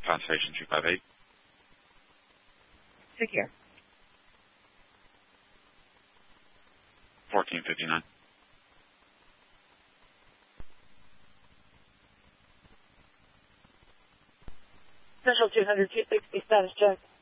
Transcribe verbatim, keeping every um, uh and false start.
Constellation two five eight. Take care. fourteen fifty-nine. Central two hundred, two sixty, status check.